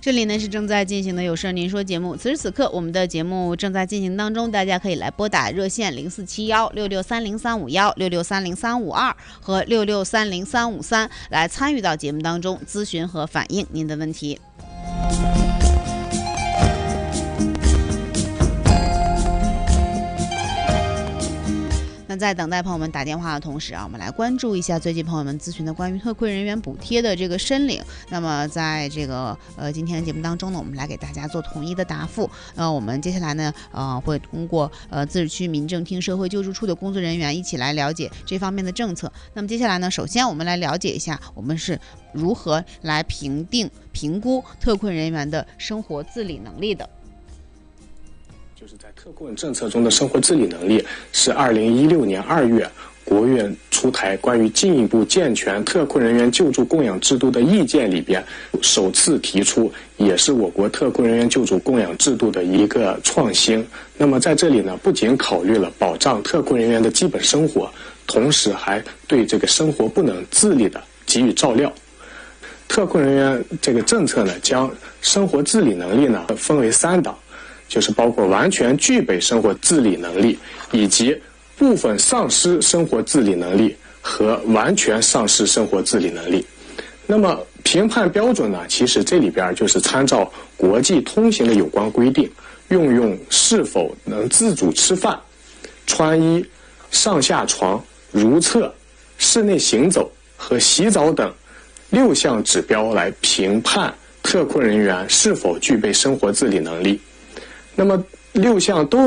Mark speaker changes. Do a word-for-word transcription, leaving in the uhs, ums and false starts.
Speaker 1: 这里呢是正在进行的有事您说节目，此时此刻我们的节目正在进行当中，大家可以来拨打热线零四七幺六六三零三五幺、六六三零三五二和六六三零三五三来参与到节目当中咨询和反映您的问题。在等待朋友们打电话的同时啊，我们来关注一下最近朋友们咨询的关于特困人员补贴的这个申领。那么在这个呃今天的节目当中呢，我们来给大家做统一的答复。呃，我们接下来呢呃会通过呃自治区民政厅社会救助处的工作人员一起来了解这方面的政策。那么接下来呢，首先我们来了解一下我们是如何来评定评估特困人员的生活自理能力的。
Speaker 2: 就是在特困政策中的生活自理能力，是二零一六年二月国务院出台关于进一步健全特困人员救助供养制度的意见里边首次提出，也是我国特困人员救助供养制度的一个创新。那么在这里呢，不仅考虑了保障特困人员的基本生活，同时还对这个生活不能自理的给予照料。特困人员这个政策呢，将生活自理能力呢分为三档，就是包括完全具备生活自理能力，以及部分丧失生活自理能力和完全丧失生活自理能力。那么评判标准呢，其实这里边就是参照国际通行的有关规定，运用是否能自主吃饭、穿衣、上下床、如厕、室内行走和洗澡等六项指标来评判特困人员是否具备生活自理能力。那么六项都